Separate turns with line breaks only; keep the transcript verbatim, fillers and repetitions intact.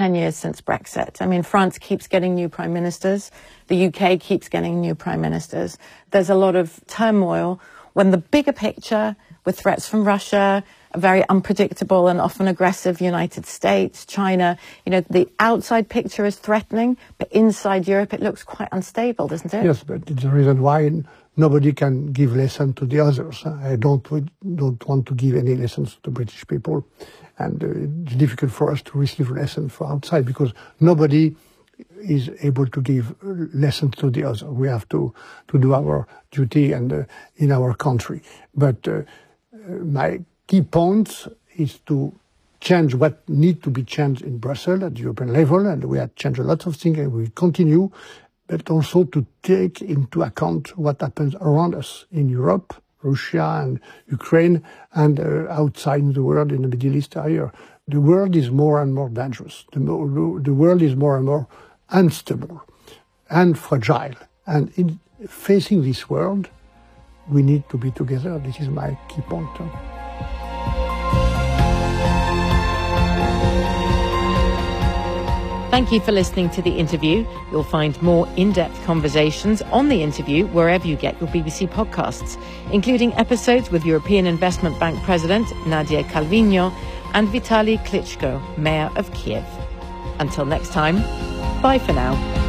ten years since Brexit. I mean, France keeps getting new prime ministers. The U K keeps getting new prime ministers. There's a lot of turmoil when the bigger picture, with threats from Russia, a very unpredictable and often aggressive United States, China, you know, the outside picture is threatening, but inside Europe it looks quite unstable, doesn't it?
Yes, but it's the reason why nobody can give lesson to the others. I don't don't want to give any lessons to British people, and uh, it's difficult for us to receive lessons from outside because nobody is able to give lessons to the other. We have to to do our duty and uh, in our country. But uh, my key point is to change what need to be changed in Brussels at the European level, and we have changed a lot of things and we continue. But also to take into account what happens around us in Europe, Russia and Ukraine, and uh, outside the world in the Middle East area. The world is more and more dangerous. The, more, the world is more and more unstable and fragile. And in facing this world, we need to be together. This is my key point.
Thank you for listening to the interview. You'll find more in-depth conversations on the interview wherever you get your B B C podcasts, including episodes with European Investment Bank President Nadia Calviño and Vitaly Klitschko, Mayor of Kiev. Until next time, bye for now.